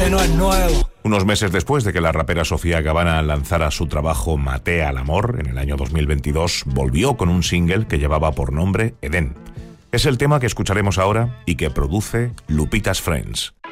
ese no es nuevo. Unos meses después de que la rapera Sofía Gavana lanzara su trabajo Maté al amor en el año 2022, volvió con un single que llevaba por nombre Edén. Es el tema que escucharemos ahora y que produce Lupita's Friends.